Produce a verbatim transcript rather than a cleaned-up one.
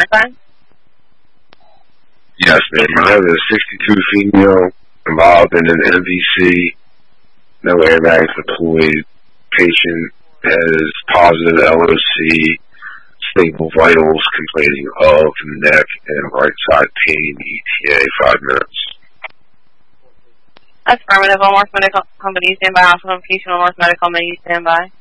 identify? Yes, ma'am. I have a sixty-two female involved in an M V C. No airbags deployed. Patient has positive L O C, stable vitals, complaining of neck and right side pain, E T A, five minutes. Affirmative. On North Medical Company, stand by. Hospital location on North Medical, may you stand by?